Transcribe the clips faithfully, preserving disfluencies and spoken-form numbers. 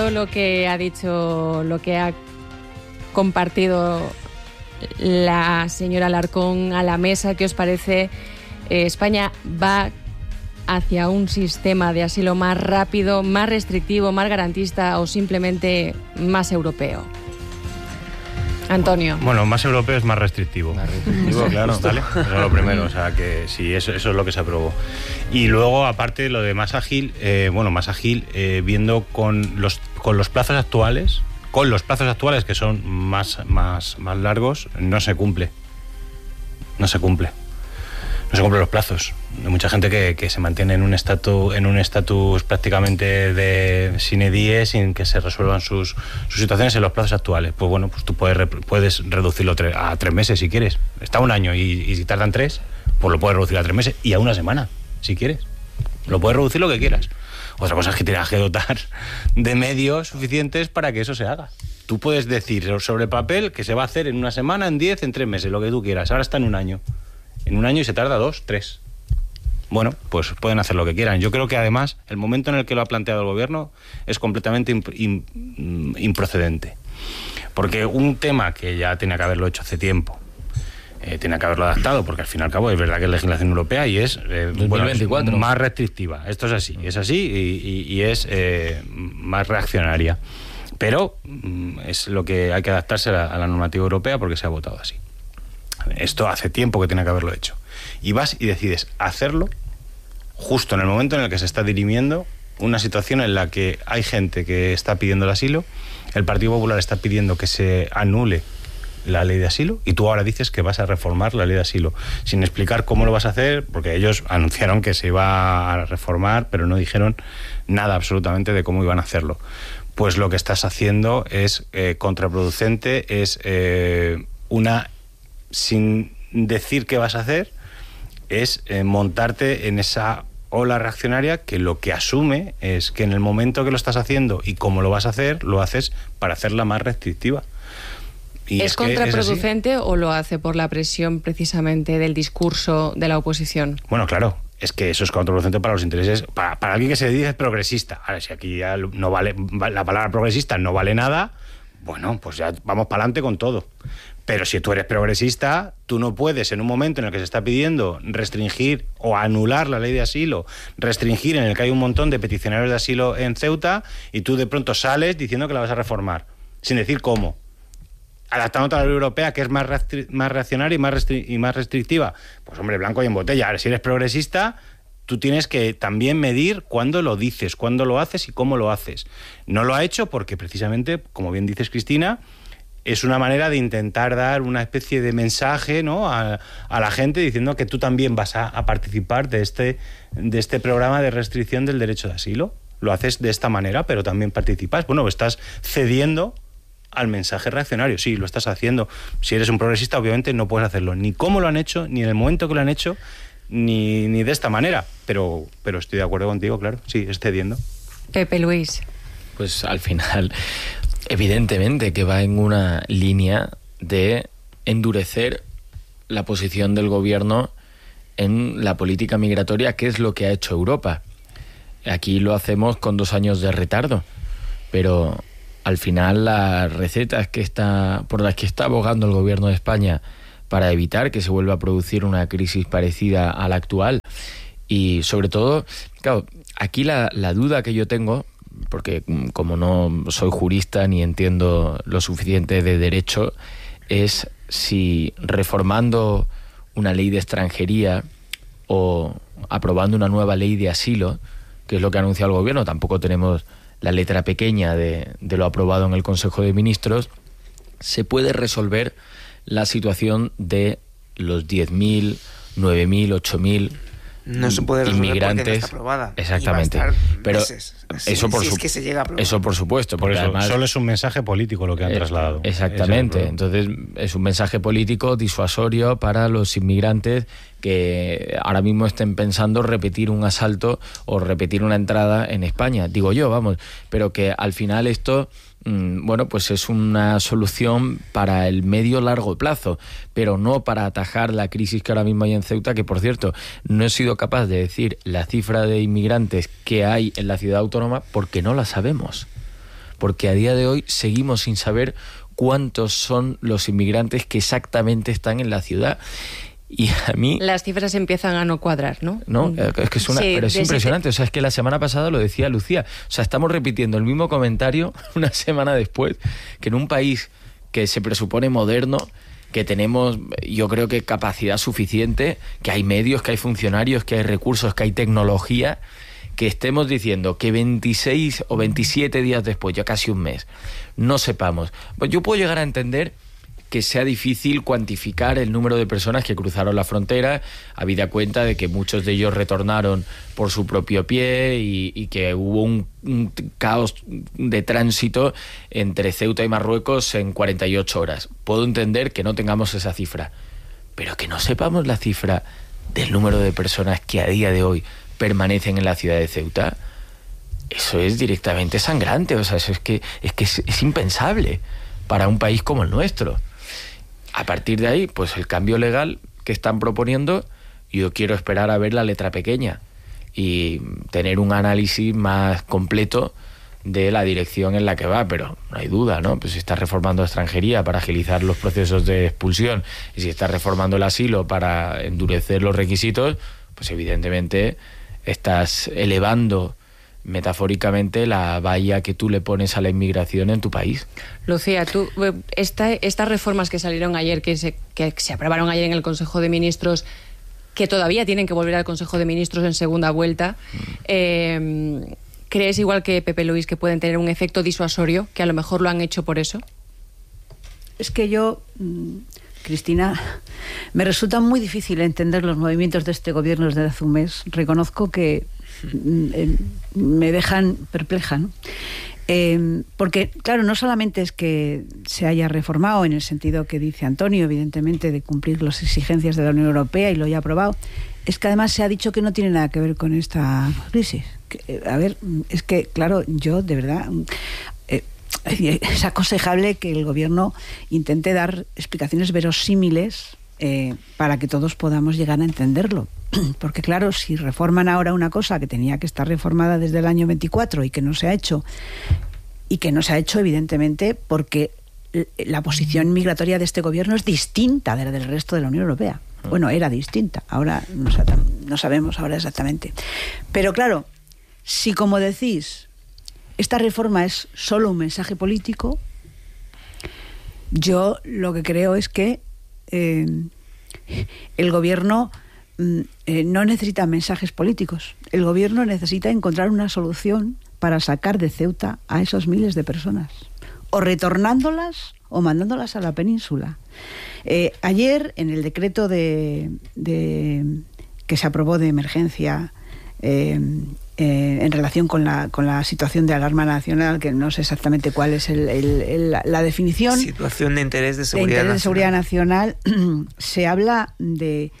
Lo que ha dicho, lo que ha compartido la señora Alarcón a la mesa, ¿qué os parece? Eh, España va hacia un sistema de asilo más rápido, más restrictivo, más garantista o simplemente más europeo. Antonio. Bueno, más europeo es más restrictivo. Más restrictivo, claro. ¿Vale? Eso es lo primero, o sea que sí, eso, eso es lo que se aprobó. Y luego, aparte, lo de más ágil, eh, bueno, más ágil, eh, viendo con los, con los plazos actuales, con los plazos actuales que son más, más, más largos, no se cumple. No se cumple. No se cumplen los plazos. Hay mucha gente que, que se mantiene en un estatus en un estatus prácticamente de sine die, sin que se resuelvan sus, sus situaciones en los plazos actuales. Pues bueno, pues tú puedes, puedes reducirlo a tres meses si quieres. Está un año y, y si tardan tres, pues lo puedes reducir a tres meses y a una semana, si quieres. Lo puedes reducir lo que quieras. Otra cosa es que tienes que dotar de medios suficientes para que eso se haga. Tú puedes decir sobre el papel que se va a hacer en una semana, en diez, en tres meses, lo que tú quieras. Ahora está en un año. En un año y se tarda dos, tres. Bueno, pues pueden hacer lo que quieran. Yo creo que además el momento en el que lo ha planteado el gobierno es completamente imp- imp- improcedente. Porque un tema que ya tenía que haberlo hecho hace tiempo, eh, tenía que haberlo adaptado, porque al fin y al cabo es verdad que es legislación europea y es, eh, dos mil veinticuatro. Bueno, más restrictiva. Esto es así, es así y, y, y es eh, más reaccionaria. Pero mm, es lo que hay que adaptarse a la, a la normativa europea porque se ha votado así. Esto hace tiempo que tiene que haberlo hecho. Y vas y decides hacerlo justo en el momento en el que se está dirimiendo una situación en la que hay gente que está pidiendo el asilo, el Partido Popular está pidiendo que se anule la ley de asilo y tú ahora dices que vas a reformar la ley de asilo sin explicar cómo lo vas a hacer, porque ellos anunciaron que se iba a reformar, pero no dijeron nada absolutamente de cómo iban a hacerlo. Pues lo que estás haciendo es eh, contraproducente, es eh, una... sin decir qué vas a hacer, es eh, montarte en esa ola reaccionaria que lo que asume es que en el momento que lo estás haciendo y cómo lo vas a hacer, lo haces para hacerla más restrictiva. Y ¿Es, es contraproducente es o lo hace por la presión precisamente del discurso de la oposición? Bueno, claro, es que eso es contraproducente para los intereses, para, para alguien que se dice progresista. Ahora, si aquí ya no vale, la palabra progresista no vale nada, bueno, pues ya vamos para adelante con todo. Pero si tú eres progresista, tú no puedes, en un momento en el que se está pidiendo restringir o anular la ley de asilo, restringir en el que hay un montón de peticionarios de asilo en Ceuta, y tú de pronto sales diciendo que la vas a reformar, sin decir cómo. Adaptándote a la ley europea, que es más, restri- más reaccionaria y más, restri- y más restrictiva. Pues hombre, blanco y en botella. Ahora, si eres progresista, tú tienes que también medir cuándo lo dices, cuándo lo haces y cómo lo haces. No lo ha hecho porque precisamente, como bien dices, Cristina, es una manera de intentar dar una especie de mensaje, ¿no?, a, a la gente diciendo que tú también vas a, a participar de este, de este programa de restricción del derecho de asilo. Lo haces de esta manera, pero también participas. Bueno, estás cediendo al mensaje reaccionario. Sí, lo estás haciendo. Si eres un progresista, obviamente no puedes hacerlo ni cómo lo han hecho, ni en el momento que lo han hecho, ni, ni de esta manera. Pero, pero estoy de acuerdo contigo, claro. Sí, es cediendo. Pepe Luis. Pues al final, evidentemente que va en una línea de endurecer la posición del gobierno en la política migratoria, que es lo que ha hecho Europa. Aquí lo hacemos con dos años de retardo, pero al final las recetas que está, por las que está abogando el gobierno de España para evitar que se vuelva a producir una crisis parecida a la actual, y sobre todo, claro, aquí la, la duda que yo tengo, porque como no soy jurista ni entiendo lo suficiente de derecho, es si reformando una ley de extranjería o aprobando una nueva ley de asilo, que es lo que ha anunciado el gobierno, tampoco tenemos la letra pequeña de, de lo aprobado en el Consejo de Ministros, se puede resolver la situación de los diez mil, nueve mil, ocho mil no se puede resolver inmigrantes. porque no está aprobada. Exactamente. Y va a estar pero meses. eso por si su, es que se llega a aprobar. eso por supuesto, Por porque eso, además solo es un mensaje político lo que han eh, trasladado. Exactamente. Entonces es un mensaje político disuasorio para los inmigrantes que ahora mismo estén pensando repetir un asalto o repetir una entrada en España, digo yo, vamos, pero que al final esto, mmm, bueno, pues es una solución para el medio largo plazo, pero no para atajar la crisis que ahora mismo hay en Ceuta, que por cierto, no he sido capaz de decir la cifra de inmigrantes que hay en la ciudad autónoma porque no la sabemos. porque a día de hoy seguimos sin saber cuántos son los inmigrantes que exactamente están en la ciudad. Y a mí... Las cifras empiezan a no cuadrar, ¿no? No, es que es una... Sí, pero es impresionante. O sea, es que la semana pasada lo decía Lucía. O sea, estamos repitiendo el mismo comentario una semana después, que en un país que se presupone moderno, que tenemos, yo creo que capacidad suficiente, que hay medios, que hay funcionarios, que hay recursos, que hay tecnología, que estemos diciendo que veintiséis o veintisiete días después, ya casi un mes, no sepamos. Pues yo puedo llegar a entender que sea difícil cuantificar el número de personas que cruzaron la frontera, habida cuenta de que muchos de ellos retornaron por su propio pie y, y que hubo un, un caos de tránsito entre Ceuta y Marruecos en cuarenta y ocho horas. Puedo entender que no tengamos esa cifra, pero que no sepamos la cifra del número de personas que a día de hoy permanecen en la ciudad de Ceuta, eso es directamente sangrante. O sea, eso es que, es, que es, es impensable para un país como el nuestro. A partir de ahí, pues el cambio legal que están proponiendo, yo quiero esperar a ver la letra pequeña y tener un análisis más completo de la dirección en la que va, pero no hay duda, ¿no? Pues si está reformando extranjería para agilizar los procesos de expulsión y si está reformando el asilo para endurecer los requisitos, pues evidentemente estás elevando metafóricamente la valla que tú le pones a la inmigración en tu país. Lucía, tú, esta, estas reformas que salieron ayer, que se, que se aprobaron ayer en el Consejo de Ministros, que todavía tienen que volver al Consejo de Ministros en segunda vuelta, mm. eh, ¿crees, igual que Pepe Luis, que pueden tener un efecto disuasorio, que a lo mejor lo han hecho por eso? Es que yo, Cristina, me resulta muy difícil entender los movimientos de este gobierno desde hace un mes. Reconozco que me dejan perpleja, ¿no? Eh, porque, claro, no solamente es que se haya reformado en el sentido que dice Antonio, evidentemente, de cumplir las exigencias de la Unión Europea y lo haya aprobado, es que además se ha dicho que no tiene nada que ver con esta crisis. Que, a ver, es que, claro, yo, de verdad... Eh, es aconsejable que el gobierno intente dar explicaciones verosímiles eh, para que todos podamos llegar a entenderlo. Porque claro, si reforman ahora una cosa que tenía que estar reformada desde el año veinticuatro y que no se ha hecho, y que no se ha hecho evidentemente porque la posición migratoria de este gobierno es distinta de la del resto de la Unión Europea. Bueno, era distinta, ahora no, no sabemos ahora exactamente. Pero claro, si como decís, esta reforma es solo un mensaje político, yo lo que creo es que eh, el gobierno Eh, no necesita mensajes políticos. El gobierno necesita encontrar una solución para sacar de Ceuta a esos miles de personas, o retornándolas o mandándolas a la península. Eh, ayer, en el decreto de, de que se aprobó de emergencia eh, eh, en relación con la, con la situación de alarma nacional, que no sé exactamente cuál es el, el, el, la definición. Situación de interés de seguridad, de interés nacional. de seguridad nacional, se habla de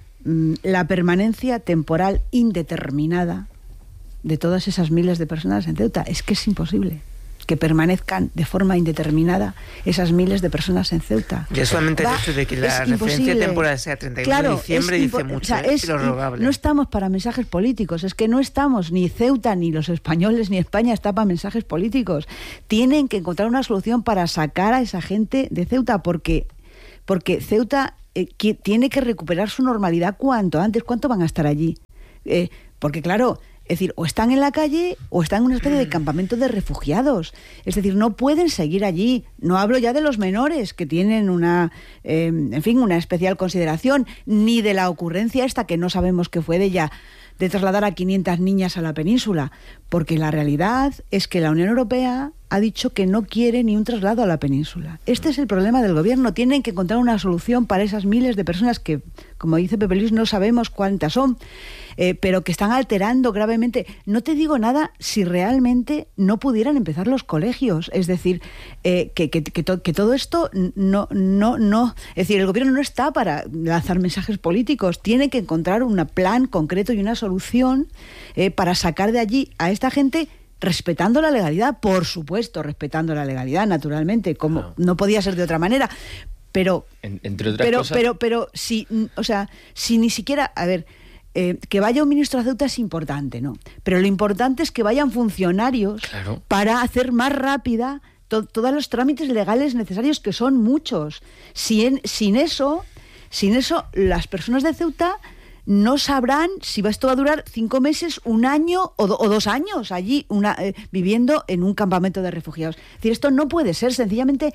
la permanencia temporal indeterminada de todas esas miles de personas en Ceuta. Es que es imposible que permanezcan de forma indeterminada esas miles de personas en Ceuta. Ya solamente Va, el hecho de que la referencia temporal sea treinta y uno claro, de diciembre dice mucho, o sea, es es irrogable. No estamos para mensajes políticos, es que no estamos, ni Ceuta, ni los españoles, ni España está para mensajes políticos. Tienen que encontrar una solución para sacar a esa gente de Ceuta, porque, porque Ceuta eh, que tiene que recuperar su normalidad cuanto antes. ¿Cuánto van a estar allí? Eh, porque claro... Es decir, o están en la calle o están en una especie de campamento de refugiados. Es decir, no pueden seguir allí. No hablo ya de los menores, que tienen una, eh, en fin, una especial consideración, ni de la ocurrencia esta, que no sabemos qué fue de ella, de trasladar a quinientas niñas a la península. Porque la realidad es que la Unión Europea ha dicho que no quiere ni un traslado a la península. Este es el problema del gobierno. Tienen que encontrar una solución para esas miles de personas que, como dice Pepe Luis, no sabemos cuántas son, eh, pero que están alterando gravemente. No te digo nada si realmente no pudieran empezar los colegios. Es decir, eh, que, que, que, to, que todo esto no, no, no... Es decir, el gobierno no está para lanzar mensajes políticos. Tiene que encontrar un plan concreto y una solución eh, para sacar de allí a esta gente, respetando la legalidad, por supuesto, respetando la legalidad, naturalmente, como no, no podía ser de otra manera, pero en, entre otras pero, cosas, pero pero si, o sea, si ni siquiera, a ver, eh, que vaya un ministro a Ceuta es importante, ¿no? Pero lo importante es que vayan funcionarios claro. para hacer más rápida to- todos los trámites legales necesarios, que son muchos. Sin, sin eso, sin eso, las personas de Ceuta no sabrán si esto va a durar cinco meses, un año o, do, o dos años allí una, eh, viviendo en un campamento de refugiados. Es decir, esto no puede ser. Sencillamente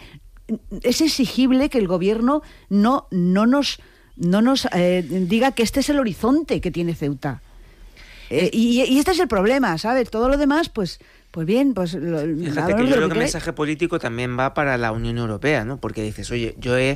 es exigible que el gobierno no, no nos, no nos eh, diga que este es el horizonte que tiene Ceuta. Eh, y, y este es el problema, ¿sabes? Todo lo demás, pues... Pues bien, pues... Lo, Fíjate que yo creo que el mensaje político también va para la Unión Europea, ¿no? Porque dices, oye, yo he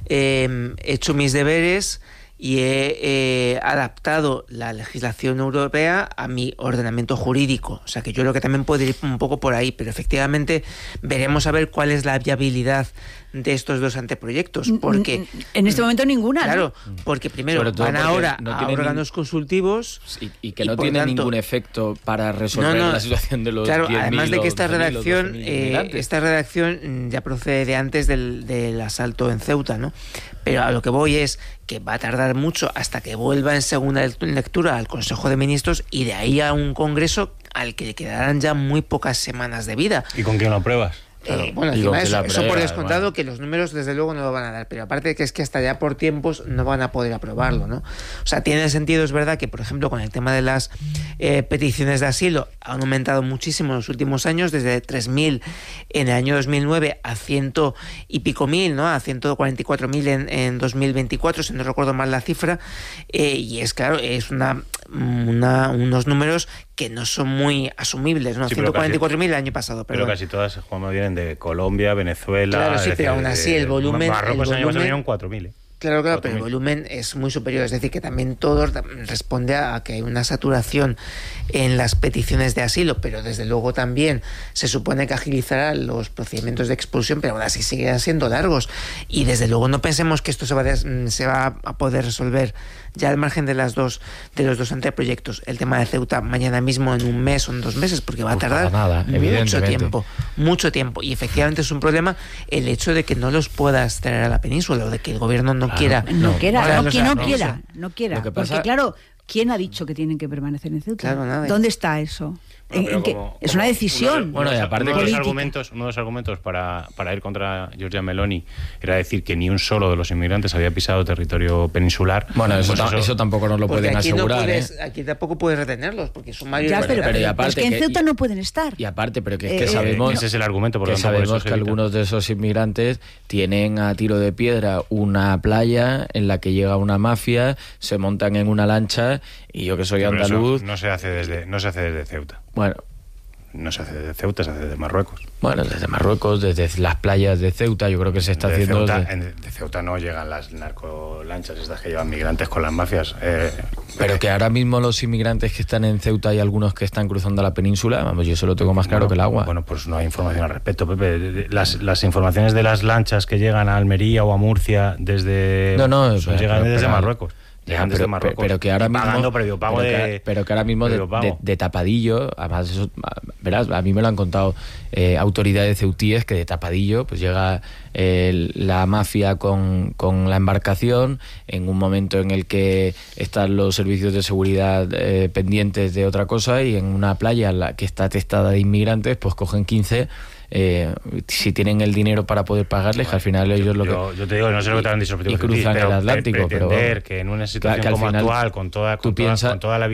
eh, hecho mis deberes y he eh, adaptado la legislación europea a mi ordenamiento jurídico. O sea, que yo creo que también puede ir un poco por ahí, pero efectivamente veremos a ver cuál es la viabilidad de estos dos anteproyectos, porque... En este momento ninguna, Claro, ¿no? porque primero van ahora no a órganos ni... consultivos... Y, y que y no tiene tanto... ningún efecto para resolver no, no, la situación de los Claro, diez mil además de que esta redacción, eh, esta redacción ya procede de antes del, del asalto en Ceuta, ¿no? Pero a lo que voy es que va a tardar mucho hasta que vuelva en segunda lectura al Consejo de Ministros y de ahí a un Congreso al que le quedarán ya muy pocas semanas de vida. ¿Y con quién lo pruebas? Claro. Eh, bueno, encima eso, prueba, eso por descontado, bueno. Que los números desde luego no lo van a dar, pero aparte de que es que hasta ya por tiempos no van a poder aprobarlo, ¿no? O sea, tiene sentido, es verdad que por ejemplo con el tema de las eh, peticiones de asilo han aumentado muchísimo en los últimos años, desde tres mil en el año dos mil nueve a ciento y pico mil, ¿no? A ciento cuarenta y cuatro mil en, en dos mil veinticuatro, si no recuerdo mal la cifra, eh, y es claro, es una, una unos números que no son muy asumibles, ¿no? Sí, ciento cuarenta y cuatro mil el año pasado, pero casi todas, Juanma, vienen de Colombia, Venezuela... Claro, sí, pero aún así el volumen... Marruecos el volumen vinieron cuatro mil, ¿eh? Claro, claro, pero el volumen es muy superior, es decir, que también todo responde a que hay una saturación en las peticiones de asilo, pero desde luego también se supone que agilizará los procedimientos de expulsión, pero aún así siguen siendo largos, y desde luego no pensemos que esto se va, de, se va a poder resolver ya al margen de las dos de los dos anteproyectos, el tema de Ceuta mañana mismo, en un mes o en dos meses, porque va a tardar nada, mucho tiempo, mucho tiempo, y efectivamente es un problema el hecho de que no los puedas traer a la península, o de que el gobierno no Claro, quiera, no, no quiera, no, no, que no, no quiera, sé. no quiera, Lo que pasa... porque claro, ¿quién ha dicho que tienen que permanecer en Ceuta? Claro, nada. ¿Dónde está eso? Bueno, ¿En, en como, es una decisión. Uno, bueno, y aparte uno de los política. argumentos, uno de los argumentos para, para ir contra Giorgia Meloni era decir que ni un solo de los inmigrantes había pisado territorio peninsular. Bueno, eso, pues ta- eso, eso tampoco nos lo porque pueden aquí asegurar. No puedes, ¿eh? Aquí tampoco puedes retenerlos, porque son mayores. Ya, pero, pero, pero y aparte es que en que- Ceuta y- no pueden estar. Y aparte, pero que es Eh, que eh, sabemos... ese es el argumento, por que lo tanto, por eso sabemos se que evita. algunos de esos inmigrantes tienen a tiro de piedra una playa en la que llega una mafia, se montan en una lancha y yo que soy Pero eso andaluz... no se hace desde, no se hace desde Ceuta. Bueno, No se hace desde Ceuta, se hace desde Marruecos. bueno, desde Marruecos, desde las playas de Ceuta, yo creo que se está de haciendo... Ceuta, desde- en, de Ceuta no llegan las narcolanchas estas que llevan migrantes con las mafias. Eh, Pero que ahora mismo los inmigrantes que están en Ceuta y algunos que están cruzando la península, vamos, yo eso lo tengo más claro bueno, que el agua. Bueno, pues no hay información al respecto, Pepe. Las, las informaciones de las lanchas que llegan a Almería o a Murcia desde... No, no, son, pero- llegan pero- desde pero- Marruecos. Ya, Llegan pero, desde Marruecos. pero que ahora mismo pagando previo pago pero, de, que, pero que ahora mismo de, previo pago. de, de tapadillo, además eso, verás, a mí me lo han contado eh, autoridades ceutíes, que de tapadillo pues llega eh, la mafia con, con la embarcación en un momento en el que están los servicios de seguridad eh, pendientes de otra cosa, y en una playa en la que está atestada de inmigrantes pues cogen quince. Eh, si tienen el dinero para poder pagarles, que al final ellos yo, lo que yo, yo te digo, no sé lo que te han dicho, y cruzan pero el Atlántico, pretender pero que en una situación que al como final actual, con toda, tú con toda, piensas- con toda la